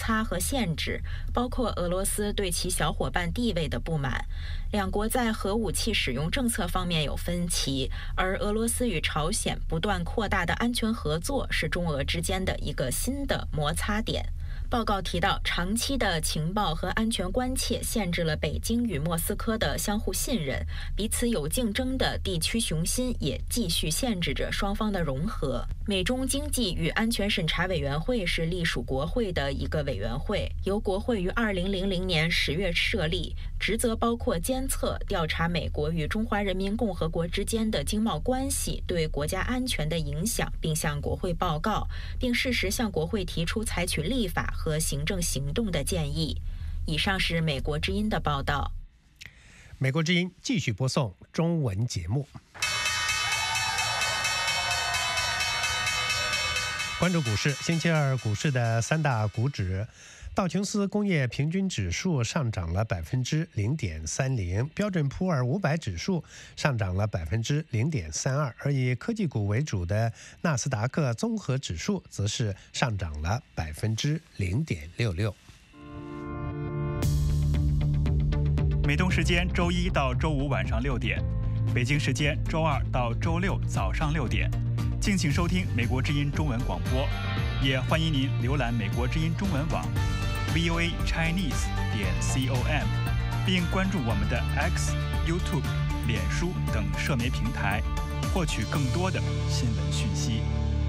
擦和限制，包括俄罗斯对其小伙伴地位的不满。两国在核武器使用政策方面有分歧，而俄罗斯与朝鲜不断扩大的安全合作是中俄之间的一个新的摩擦点。报告提到，长期的情报和安全关切限制了北京与莫斯科的相互信任，彼此有竞争的地区雄心也继续限制着双方的融合。美中经济与安全审查委员会是隶属国会的一个委员会，由国会于2000年10月设立，职责包括监测、调查美国与中华人民共和国之间的经贸关系对国家安全的影响，并向国会报告，并适时向国会提出采取立法和行政行动的建议。以上是美国之音的报道。 美国之音继续播送中文节目。关注股市，星期二股市的三大股指，道琼斯工业平均指数上涨了0.30%，标准普尔500指数上涨了0.32%，而以科技股为主的纳斯达克综合指数则是上涨了0.66%。 美东时间周一到周五晚上6点，北京时间周二到周六早上6点，敬请收听美国之音中文广播，也欢迎您浏览美国之音中文网 voachinese.com， 并关注我们的 X、YouTube、脸书等社媒平台，获取更多的新闻讯息。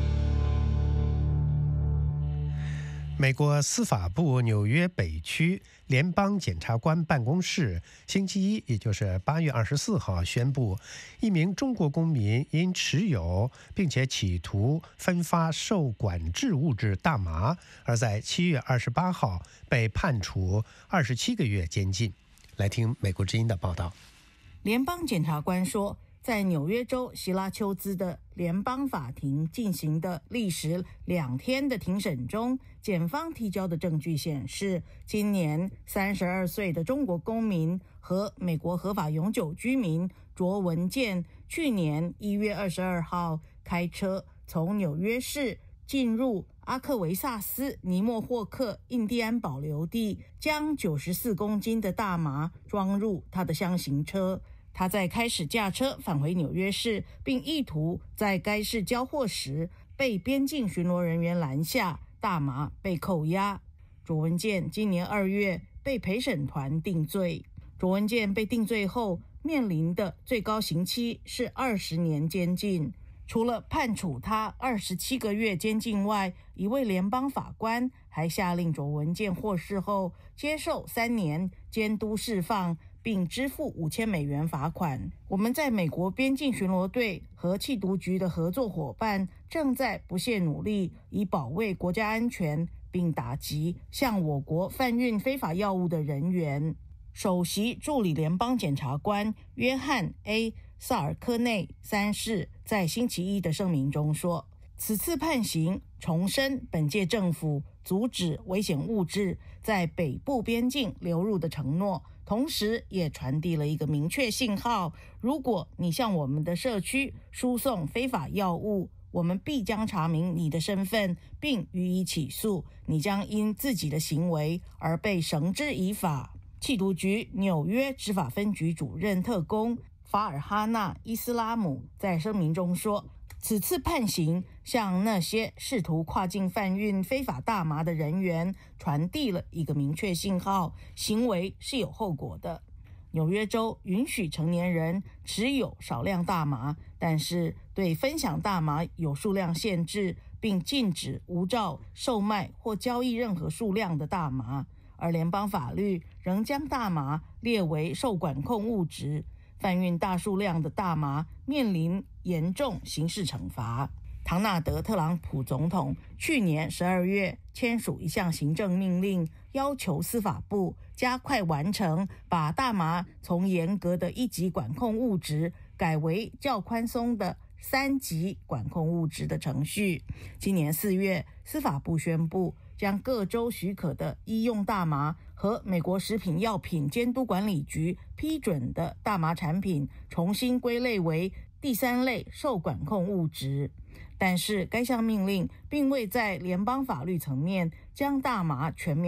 美国司法部纽约北区联邦检察官办公室星期一，也就是8月24号宣布，一名中国公民因持有并且企图分发受管制物质大麻，而在7月28号被判处27个月监禁。来听美国之音的报道。 联邦检察官说，在纽约州希拉丘兹的联邦法庭进行的历时2天的庭审中，检方提交的证据显示，今年32岁的中国公民和美国合法永久居民卓文健去年1月22号开车从纽约市进入阿克维萨斯尼莫霍克印第安保留地，将94公斤的大麻装入他的箱型车。他在开始驾车返回纽约市，并意图在该市交货时被边境巡逻人员拦下，大麻被扣押。卓文健今年2月被陪审团定罪。卓文健被定罪后面临的最高刑期是20年监禁。除了判处他27个月监禁外，一位联邦法官还下令卓文健获释后接受3年监督释放，并支付$5000罚款。我们在美国边境巡逻队和缉毒局的合作伙伴正在不懈努力，以保卫国家安全，并打击向我国贩运非法药物的人员。首席助理联邦检察官约翰 ·A. 萨尔科内3世在星期一的声明中说，此次判刑重申本届政府阻止危险物质在北部边境流入的承诺，同时也传递了一个明确信号：如果你向我们的社区输送非法药物，我们必将查明你的身份并予以起诉，你将因自己的行为而被绳之以法。缉毒局纽约执法分局主任特工法尔哈纳·伊斯拉姆在声明中说，此次判刑向那些试图跨境贩运非法大麻的人员传递了一个明确信号，行为是有后果的。纽约州允许成年人持有少量大麻，但是对分享大麻有数量限制，并禁止无照售卖或交易任何数量的大麻。而联邦法律仍将大麻列为受管控物质，贩运大数量的大麻面临严重刑事惩罚。唐纳德·特朗普总统去年12月签署一项行政命令，要求司法部加快完成把大麻从严格的1级管控物质改为较宽松的3级管控物质的程序。今年4月，司法部宣布将各州许可的医用大麻和美国食品药品监督管理局批准的大麻产品重新归类为第3类受管控物质。但是该项命令并未在联邦法律层面将大麻全面